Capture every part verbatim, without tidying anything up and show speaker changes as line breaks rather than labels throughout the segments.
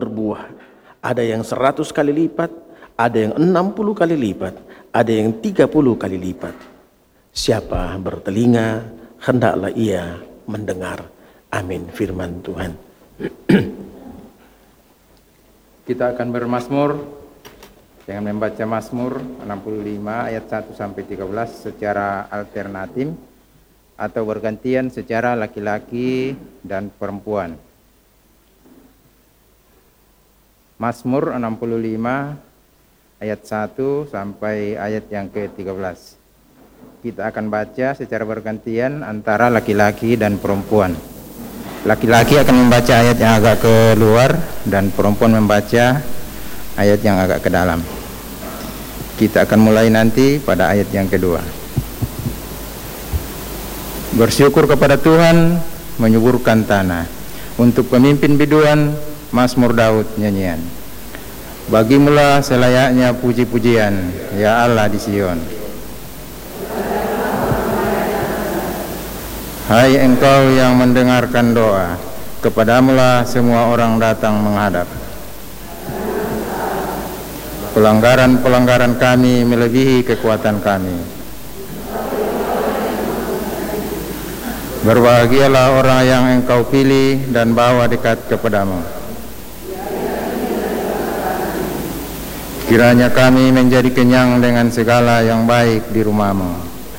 berbuah. Ada yang seratus kali lipat, ada yang enam puluh kali lipat, ada yang tiga puluh kali lipat. Siapa bertelinga, hendaklah ia mendengar. Amin, firman Tuhan.
Kita akan bermazmur dengan membaca Mazmur enam puluh lima ayat satu sampai tiga belas secara alternatif atau bergantian secara laki-laki dan perempuan. Mazmur enam puluh lima ayat satu sampai ayat yang ke tiga belas. Kita akan baca secara bergantian antara laki-laki dan perempuan. Laki-laki akan membaca ayat yang agak keluar dan perempuan membaca ayat yang agak ke dalam. Kita akan mulai nanti pada ayat yang kedua. Bersyukur kepada Tuhan, menyuburkan tanah. Untuk pemimpin biduan, Mazmur Daud nyanyian. Bagimulah selayaknya puji-pujian, ya Allah di Sion. Hai Engkau yang mendengarkan doa, kepadamulah semua orang datang menghadap. Pelanggaran-pelanggaran kami melebihi kekuatan kami. Berbahagialah orang yang Engkau pilih dan bawa dekat kepadamu. Kiranya kami menjadi kenyang dengan segala yang baik di rumah-Mu.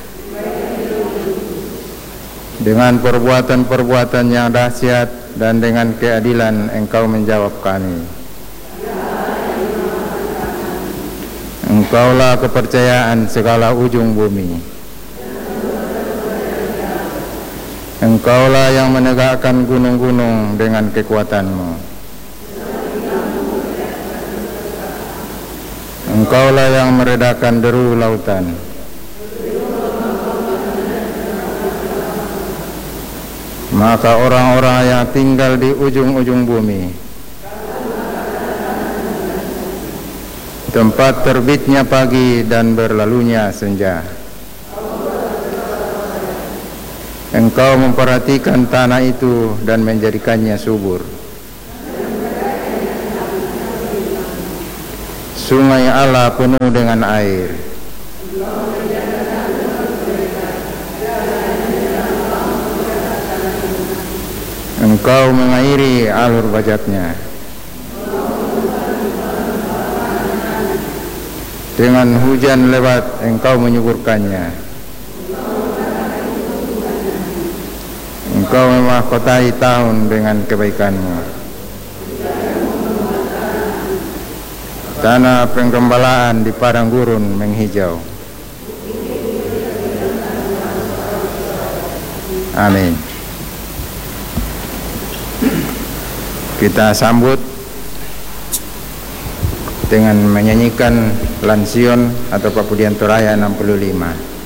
Dengan perbuatan-perbuatan yang dahsyat dan dengan keadilan Engkau menjawab kami. Engkaulah kepercayaan segala ujung bumi. Engkaulah yang menegakkan gunung-gunung dengan kekuatan-Mu. Engkaulah yang meredakan deru lautan. Maka orang-orang yang tinggal di ujung-ujung bumi, tempat terbitnya pagi dan berlalunya senja. Engkau memperhatikan tanah itu dan menjadikannya subur. Sungai Allah penuh dengan air. Engkau mengairi alur bajaknya. Dengan hujan lebat Engkau menyuburkannya. Engkau memahkotai tahun dengan kebaikan-Mu. Tanah penggembalaan di padang gurun menghijau. Amin. Kita sambut dengan menyanyikan Lansion atau Papudian Toraya enam puluh lima.